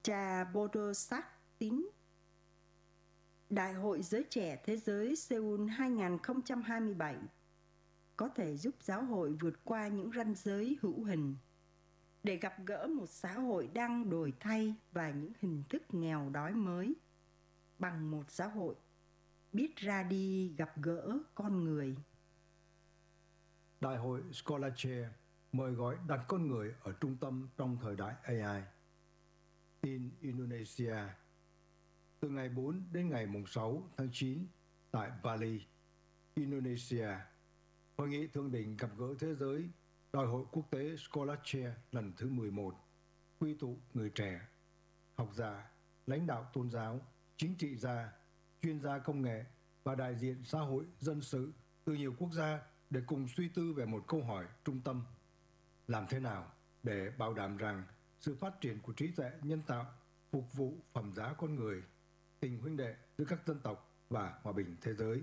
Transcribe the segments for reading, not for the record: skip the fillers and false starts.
Cha Bodo Sắc tín Đại hội Giới Trẻ Thế giới Seoul 2027 có thể giúp giáo hội vượt qua những ranh giới hữu hình để gặp gỡ một xã hội đang đổi thay và những hình thức nghèo đói mới bằng một xã hội biết ra đi gặp gỡ con người. Đại hội Scholarship mời gọi đặt con người ở trung tâm trong thời đại AI. In Indonesia, từ ngày 4 đến ngày 6 tháng 9 tại Bali, Indonesia, Hội nghị thượng đỉnh gặp gỡ thế giới Đại hội quốc tế Scholarship lần thứ 11, quy tụ người trẻ, học giả, lãnh đạo tôn giáo, chính trị gia, chuyên gia công nghệ và đại diện xã hội dân sự từ nhiều quốc gia để cùng suy tư về một câu hỏi trung tâm: làm thế nào để bảo đảm rằng sự phát triển của trí tuệ nhân tạo phục vụ phẩm giá con người, tình huynh đệ giữa các dân tộc và hòa bình thế giới.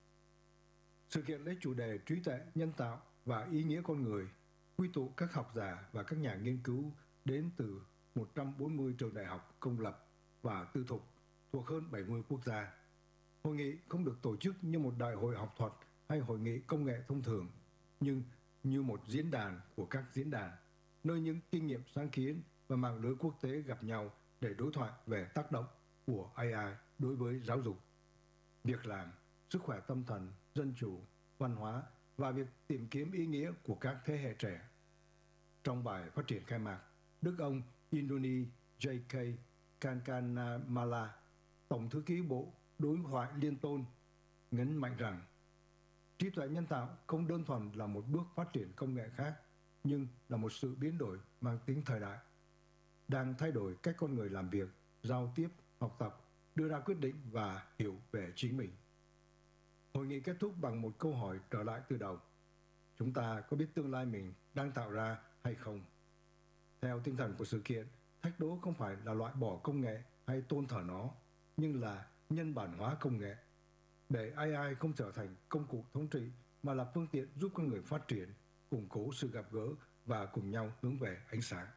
Sự kiện lấy chủ đề trí tuệ nhân tạo và ý nghĩa con người, quy tụ các học giả và các nhà nghiên cứu đến từ 140 trường đại học công lập và tư thục thuộc hơn 70 quốc gia. Hội nghị không được tổ chức như một đại hội học thuật hay hội nghị công nghệ thông thường, nhưng như một diễn đàn của các diễn đàn, nơi những kinh nghiệm sáng kiến và mạng lưới quốc tế gặp nhau để đối thoại về tác động của AI đối với giáo dục, việc làm, sức khỏe tâm thần, dân chủ, văn hóa và việc tìm kiếm ý nghĩa của các thế hệ trẻ. Trong bài phát triển khai mạc, Đức ông Indoni J.K. Kankanamala, Tổng thư ký Bộ Đối thoại Liên tôn, nhấn mạnh rằng trí tuệ nhân tạo không đơn thuần là một bước phát triển công nghệ khác, nhưng là một sự biến đổi mang tính thời đại, đang thay đổi cách con người làm việc, giao tiếp, học tập, đưa ra quyết định và hiểu về chính mình. Hội nghị kết thúc bằng một câu hỏi trở lại từ đầu: chúng ta có biết tương lai mình đang tạo ra hay không? Theo tinh thần của sự kiện, thách đố không phải là loại bỏ công nghệ hay tôn thờ nó, nhưng là nhân bản hóa công nghệ, để AI không trở thành công cụ thống trị mà là phương tiện giúp con người phát triển, củng cố sự gặp gỡ và cùng nhau hướng về ánh sáng.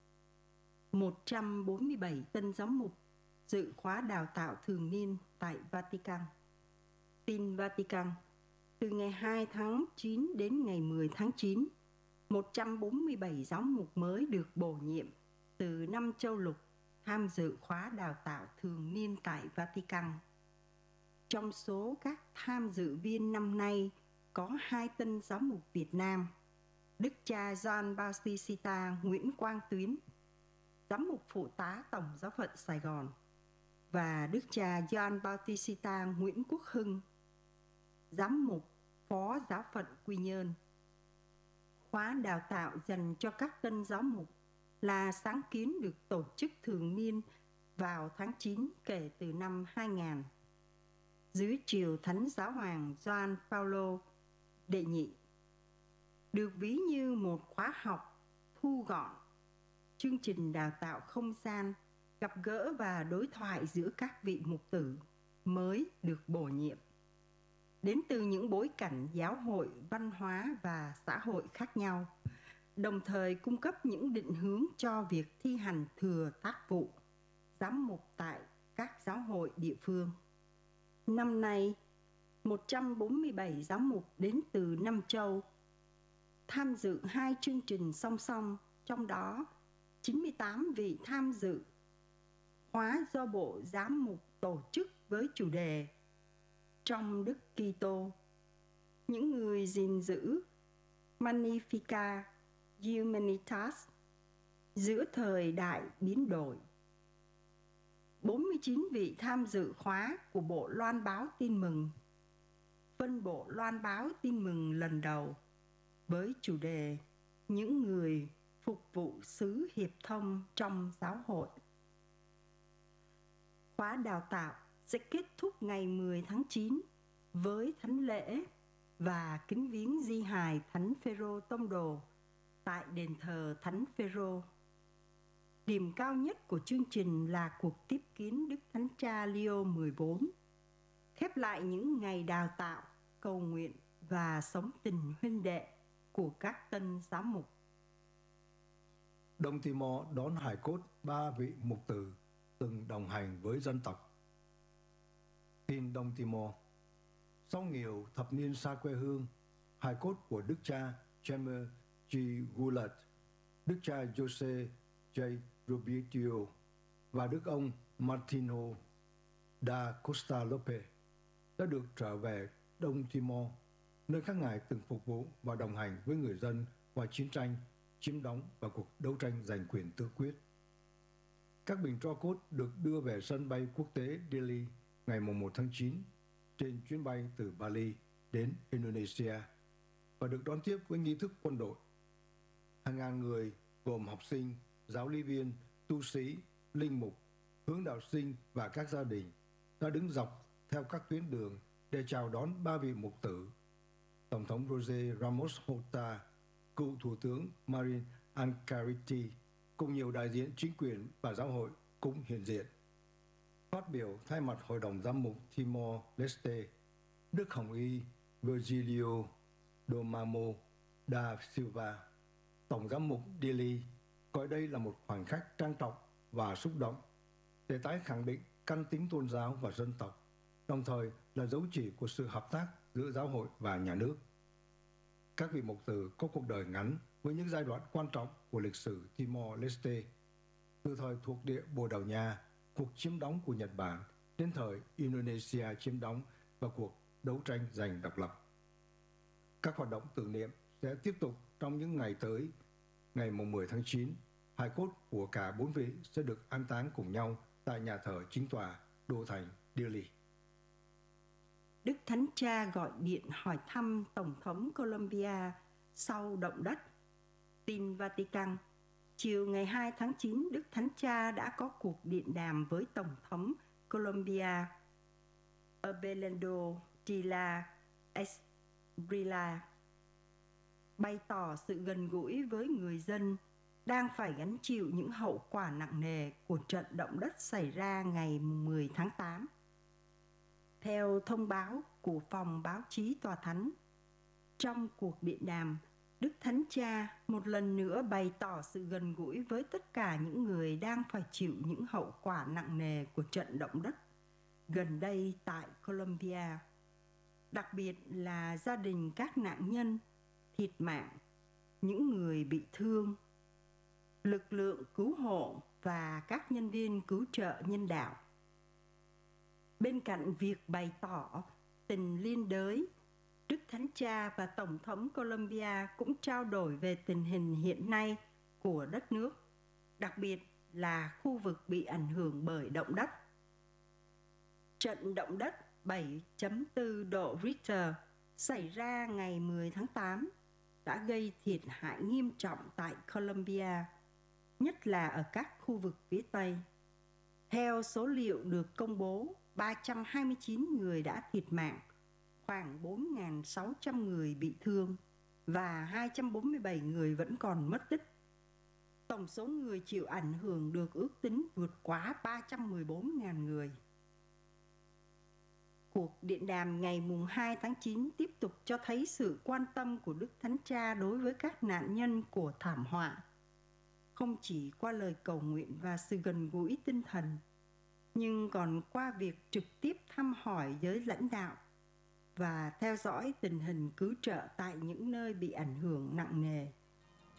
147 tân giám mục dự khóa đào tạo thường niên tại Vatican. Tin Vatican, từ ngày 2 tháng 9 đến ngày 10 tháng 9, 147 giám mục mới được bổ nhiệm từ 5 châu lục tham dự khóa đào tạo thường niên tại Vatican. Trong số các tham dự viên năm nay có 2 tân giám mục Việt Nam: Đức cha Gioan Bautista Nguyễn Quang Tuyến, giám mục phụ tá Tổng giáo phận Sài Gòn, và Đức cha Gioan Bautista Nguyễn Quốc Hưng, giám mục phó giáo phận Quy Nhơn. Khóa đào tạo dành cho các tân giám mục là sáng kiến được tổ chức thường niên vào tháng 9 kể từ năm 2000, dưới triều Thánh Giáo hoàng Gioan Phaolô đệ nhị, được ví như một khóa học thu gọn, chương trình đào tạo không gian, gặp gỡ và đối thoại giữa các vị mục tử mới được bổ nhiệm, đến từ những bối cảnh giáo hội, văn hóa và xã hội khác nhau, đồng thời cung cấp những định hướng cho việc thi hành thừa tác vụ giám mục tại các giáo hội địa phương. Năm nay, 147 giám mục đến từ 5 châu tham dự 2 chương trình song song, trong đó 98 vị tham dự khóa do Bộ Giám mục tổ chức với chủ đề Trong Đức Kitô, những người gìn giữ Magnificat Humanitas giữa thời đại biến đổi. 49 vị tham dự khóa của Bộ Loan báo Tin mừng, phân bộ Loan báo Tin mừng lần đầu với chủ đề Những người phục vụ xứ hiệp thông trong giáo hội. Khóa đào tạo sẽ kết thúc ngày 10 tháng 9 với thánh lễ và kính viếng di hài Thánh Phêrô Tông đồ tại đền thờ Thánh Phêrô. Điểm cao nhất của chương trình là cuộc tiếp kiến Đức Thánh Cha Leo 14, khép lại những ngày đào tạo, cầu nguyện và sống tình huynh đệ của các tân giám mục. Đông Timor đón hài cốt 3 vị mục tử từng đồng hành với dân tộc. Tin Đông Timor. Sau nhiều thập niên xa quê hương, hài cốt của đức cha Jaime G. Goulart, đức cha Jose J. Rubitio và đức ông Martino da Costa Lopez đã được trở về Đông Timor, nơi các ngài từng phục vụ và đồng hành với người dân qua chiến tranh, chiếm đóng và cuộc đấu tranh giành quyền tự quyết. Các bình tro cốt được đưa về sân bay quốc tế Dili ngày 1 tháng 9 trên chuyến bay từ Bali đến Indonesia và được đón tiếp với nghi thức quân đội. Hàng ngàn người gồm học sinh, giáo lý viên, tu sĩ, linh mục, hướng đạo sinh và các gia đình đã đứng dọc theo các tuyến đường để chào đón 3 vị mục tử. Tổng thống José Ramos Horta, cựu Thủ tướng Marin Ancarity cùng nhiều đại diện chính quyền và giáo hội cũng hiện diện. Phát biểu thay mặt Hội đồng Giám mục Timor-Leste, Đức Hồng Y Virgilio Domamo da Silva, Tổng giám mục Dili, coi đây là một khoảnh khắc trang trọng và xúc động để tái khẳng định căn tính tôn giáo và dân tộc, đồng thời là dấu chỉ của sự hợp tác giữa giáo hội và nhà nước. Các vị mục tử có cuộc đời ngắn với những giai đoạn quan trọng của lịch sử Timor-Leste, từ thời thuộc địa Bồ Đào Nha, cuộc chiếm đóng của Nhật Bản, đến thời Indonesia chiếm đóng và cuộc đấu tranh giành độc lập. Các hoạt động tưởng niệm sẽ tiếp tục trong những ngày tới. Ngày 10 tháng 9, hài cốt của cả 4 vị sẽ được an táng cùng nhau tại nhà thờ chính tòa đô thành Dili. Đức Thánh Cha gọi điện hỏi thăm Tổng thống Colombia sau động đất. Tin Vatican. Chiều ngày 2 tháng 9, Đức Thánh Cha đã có cuộc điện đàm với Tổng thống Colombia Abelardo Tila Espriella, bày tỏ sự gần gũi với người dân đang phải gánh chịu những hậu quả nặng nề của trận động đất xảy ra ngày 10 tháng 8. Theo thông báo của phòng báo chí tòa thánh, trong cuộc điện đàm, Đức Thánh Cha một lần nữa bày tỏ sự gần gũi với tất cả những người đang phải chịu những hậu quả nặng nề của trận động đất gần đây tại Colombia, đặc biệt là gia đình các nạn nhân thiệt mạng, những người bị thương, lực lượng cứu hộ và các nhân viên cứu trợ nhân đạo. Bên cạnh việc bày tỏ tình liên đới, Đức Thánh Cha và Tổng thống Colombia cũng trao đổi về tình hình hiện nay của đất nước, đặc biệt là khu vực bị ảnh hưởng bởi động đất. Trận động đất 7.4 độ Richter xảy ra ngày 10 tháng 8 đã gây thiệt hại nghiêm trọng tại Colombia, nhất là ở các khu vực phía Tây. Theo số liệu được công bố, 329 người đã thiệt mạng, khoảng 4.600 người bị thương và 247 người vẫn còn mất tích. Tổng số người chịu ảnh hưởng được ước tính vượt quá 314.000 người. Cuộc điện đàm ngày 2 tháng 9 tiếp tục cho thấy sự quan tâm của Đức Thánh Cha đối với các nạn nhân của thảm họa, không chỉ qua lời cầu nguyện và sự gần gũi tinh thần, nhưng còn qua việc trực tiếp thăm hỏi giới lãnh đạo và theo dõi tình hình cứu trợ tại những nơi bị ảnh hưởng nặng nề.